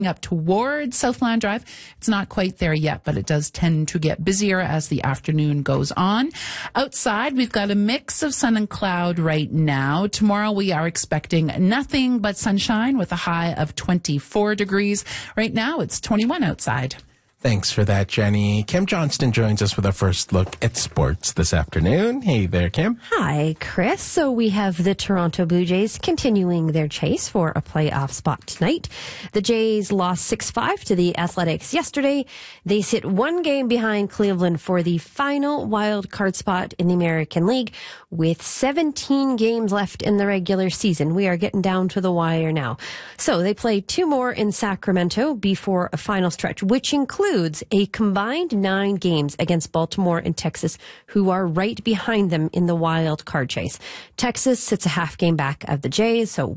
up towards Southland Drive. It's not quite there yet, but it does tend to get busier as the afternoon goes on. Outside, we've got a mix of sun and cloud right now. Tomorrow, we are expecting nothing but sunshine with a high of 24 degrees. Right now, it's 21 outside. Thanks for that, Jenny. Kim Johnston joins us with a first look at sports this afternoon. Hey there, Kim. Hi, Chris. So we have the Toronto Blue Jays continuing their chase for a playoff spot tonight. The Jays lost 6-5 to the Athletics yesterday. They sit one game behind Cleveland for the final wild card spot in the American League with 17 games left in the regular season. We are getting down to the wire now. So they play two more in Sacramento before a final stretch, which includes a combined 9 games against Baltimore and Texas, who are right behind them in the wild card chase. Texas sits a half game back of the Jays, so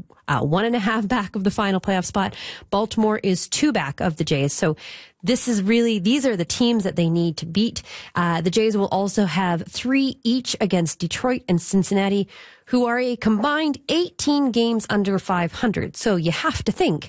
1.5 back of the final playoff spot. Baltimore is 2 back of the Jays. So these are the teams that they need to beat. The Jays will also have 3 each against Detroit and Cincinnati, who are a combined 18 games under 500. So you have to think,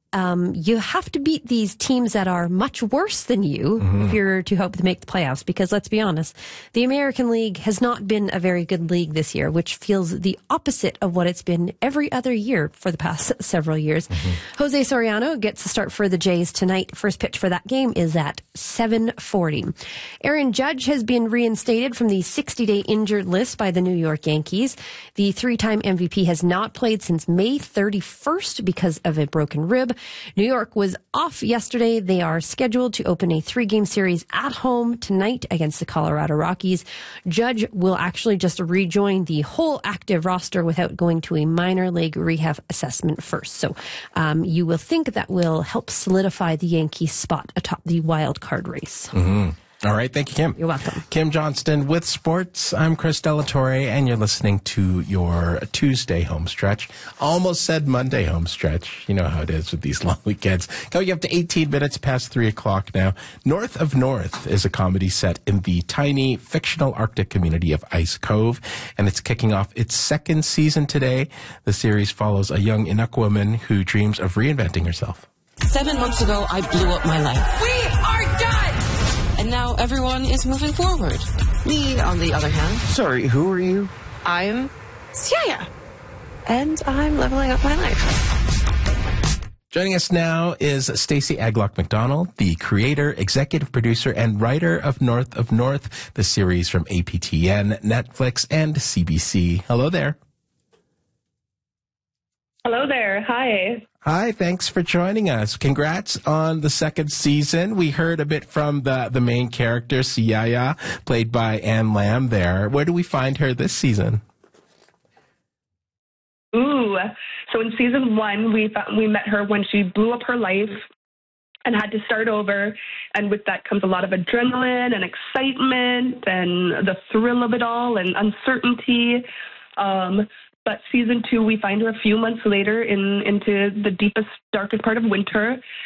you have to beat these teams that are much worse than you if you're to hope to make the playoffs. Because let's be honest, the American League has not been a very good league this year, which feels the opposite of what it's been every other year for the past several years. Jose Soriano gets the start for the Jays tonight. First pitch for that game is at 7:40. Aaron Judge has been reinstated from the 60-day injured list by the New York Yankees. The 3-time MVP has not played since May 31st because of a broken rib. New York was off yesterday. They are scheduled to open a 3-game series at home tonight against the Colorado Rockies. Judge will actually just rejoin the whole active roster without going to a minor league rehab assessment first. So you will think that will help solidify the Yankees' spot atop the wild card race. All right. Thank you, Kim. You're welcome. Kim Johnston with sports. I'm Chris Delatorre, and you're listening to your Tuesday home stretch. Almost said Monday home stretch. You know how it is with these long weekends. Coming up to 18 minutes past 3 o'clock now. North of North is a comedy set in the tiny fictional Arctic community of Ice Cove, and it's kicking off its 2nd season today. The series follows a young Inuk woman who dreams of reinventing herself. 7 months ago, I blew up my life. We are done! And now everyone is moving forward. Me, on the other hand. Sorry, who are you? I'm Siaya. And I'm leveling up my life. Joining us now is Stacey Aglock McDonald, the creator, executive producer, and writer of North, the series from APTN, Netflix, and CBC. Hello there. Hello there. Hi. Hi, thanks for joining us. Congrats on the 2nd season. We heard a bit from the main character, Siaya, played by Anne Lamb there. Where do we find her this season? Ooh. So in season 1, we met her when she blew up her life and had to start over. And with that comes a lot of adrenaline and excitement and the thrill of it all and uncertainty. But season 2, we find her a few months later into the deepest, darkest part of winter.